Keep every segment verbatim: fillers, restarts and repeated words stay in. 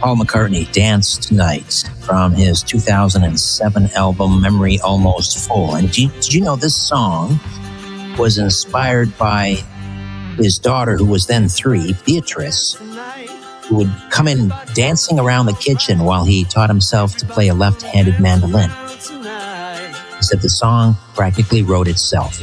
Paul McCartney, Dance Tonight, from his two thousand seven album, Memory Almost Full. And did you, did you know this song was inspired by his daughter, who was then three, Beatrice, who would come in dancing around the kitchen while he taught himself to play a left-handed mandolin. He said the song practically wrote itself.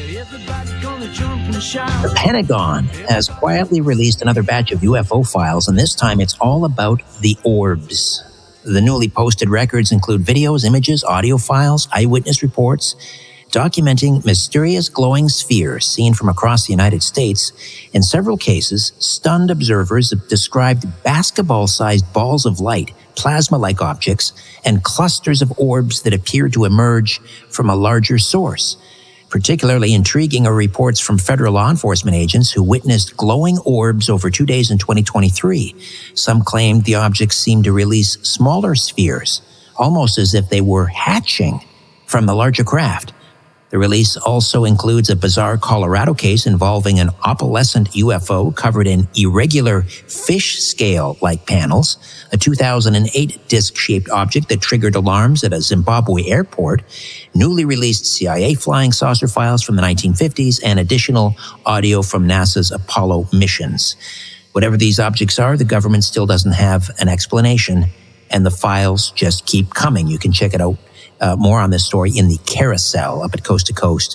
The Pentagon has quietly released another batch of U F O files, and this time it's all about the orbs. The newly posted records include videos, images, audio files, eyewitness reports, documenting mysterious glowing spheres seen from across the United States. In several cases, stunned observers have described basketball-sized balls of light, plasma-like objects, and clusters of orbs that appear to emerge from a larger source. Particularly intriguing are reports from federal law enforcement agents who witnessed glowing orbs over two days in twenty twenty-three. Some claimed the objects seemed to release smaller spheres, almost as if they were hatching from the larger craft. The release also includes a bizarre Colorado case involving an opalescent U F O covered in irregular fish scale-like panels, a two thousand eight disc-shaped object that triggered alarms at a Zimbabwe airport, newly released C I A flying saucer files from the nineteen fifties, and additional audio from NASA's Apollo missions. Whatever these objects are, the government still doesn't have an explanation, and the files just keep coming. You can check it out. Uh, more on this story in the carousel up at coast to coast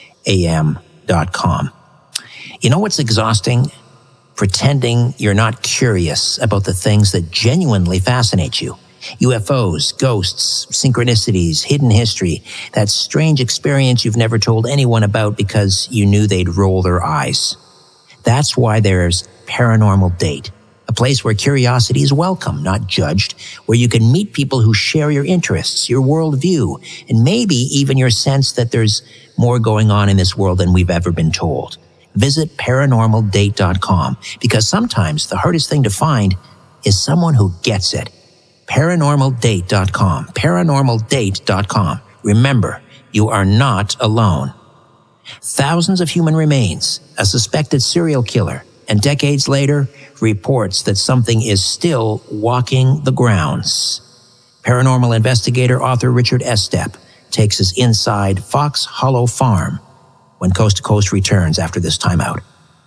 a m dot com. You know what's exhausting? Pretending you're not curious about the things that genuinely fascinate you. U F Os, ghosts, synchronicities, hidden history, that strange experience you've never told anyone about because you knew they'd roll their eyes. That's why there's Paranormal Date. A place where curiosity is welcome, not judged, where you can meet people who share your interests, your worldview, and maybe even your sense that there's more going on in this world than we've ever been told. Visit paranormal date dot com, because sometimes the hardest thing to find is someone who gets it. paranormal date dot com, paranormal date dot com. Remember, you are not alone. Thousands of human remains, a suspected serial killer, and decades later, reports that something is still walking the grounds. Paranormal investigator author Richard Estep takes us inside Fox Hollow Farm when Coast to Coast returns after this timeout.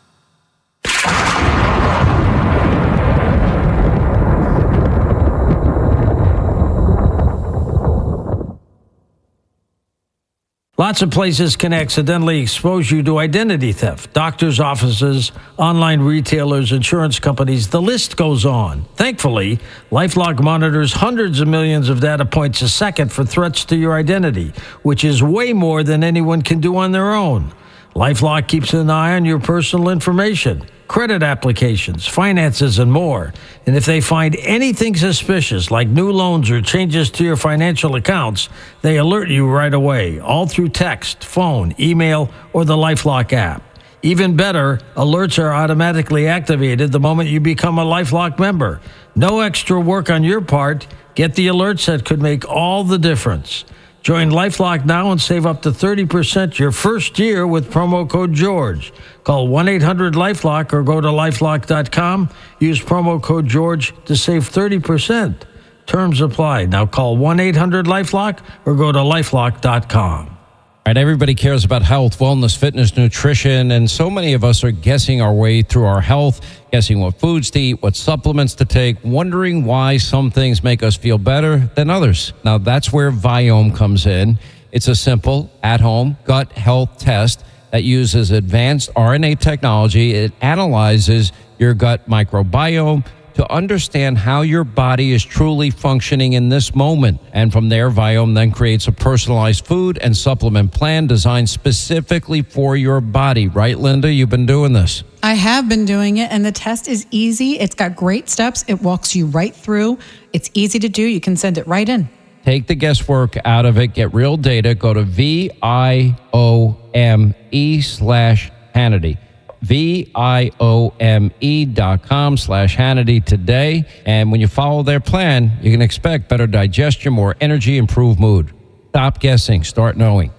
Lots of places can accidentally expose you to identity theft. Doctors' offices, online retailers, insurance companies, the list goes on. Thankfully, LifeLock monitors hundreds of millions of data points a second for threats to your identity, which is way more than anyone can do on their own. LifeLock keeps an eye on your personal information, credit applications, finances, and more. And if they find anything suspicious, like new loans or changes to your financial accounts, they alert you right away, all through text, phone, email, or the LifeLock app. Even better, alerts are automatically activated the moment you become a LifeLock member. No extra work on your part. Get the alerts that could make all the difference. Join LifeLock now and save up to thirty percent your first year with promo code George. Call one eight hundred LifeLock or go to lifelock dot com. Use promo code George to save thirty percent. Terms apply. Now call one eight hundred LifeLock or go to lifelock dot com. All right, everybody cares about health, wellness, fitness, nutrition, and so many of us are guessing our way through our health, guessing what foods to eat, what supplements to take, wondering why some things make us feel better than others. Now, that's where Viome comes in. It's a simple, at-home gut health test that uses advanced R N A technology. It analyzes your gut microbiome to understand how your body is truly functioning in this moment. And from there, Viome then creates a personalized food and supplement plan designed specifically for your body. Right, Linda? You've been doing this. I have been doing it, and the test is easy. It's got great steps. It walks you right through. It's easy to do. You can send it right in. Take the guesswork out of it. Get real data. Go to V I O M E slash Hannity. V I O M E dot com slash Hannity today. And when you follow their plan, you can expect better digestion, more energy, improved mood. Stop guessing. Start knowing.